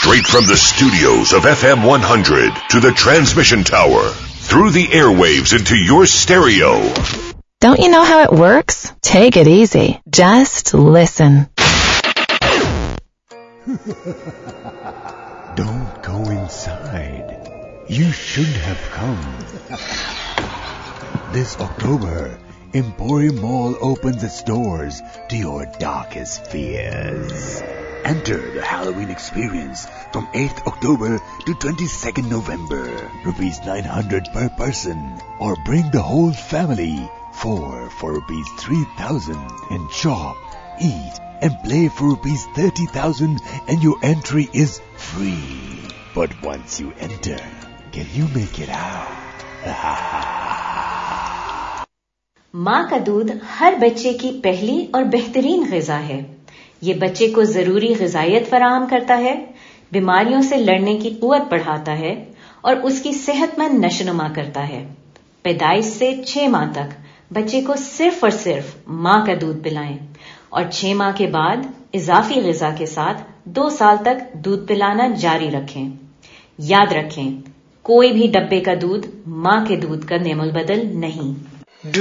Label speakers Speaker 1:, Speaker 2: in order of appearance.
Speaker 1: Straight from the studios of FM 100 to the transmission tower, through the airwaves into your stereo.
Speaker 2: Don't you know how it works? Take it easy. Just listen.
Speaker 3: Don't go inside. You should have come. This October, Emporium Mall opens its doors to your darkest fears. Enter the Halloween experience from 8th October to 22nd November. Rupees 900 per person. Or bring the whole family. 4 for rupees 3,000. And shop, eat and play for rupees 30,000 and your entry is free. But once you enter, can you make it out?
Speaker 4: माँ का दूध हर बच्चे की पहली और बेहतरीन ग़िज़ा है। ये बच्चे को जरूरी ग़िज़ाइयत फराहम करता है, बीमारियों से लड़ने की क़ुव्वत बढ़ाता है और उसकी सेहतमंद नशोनुमा करता है। पैदाइश से 6 माह तक बच्चे को सिर्फ और सिर्फ माँ का दूध पिलाएं और 6 माह के बाद इजाफी ग़िज़ा के साथ 2 साल तक दूध पिलाना जारी रखें। याद रखें, कोई भी डब्बे का दूध माँ के दूध का नेमुल बदल नहीं।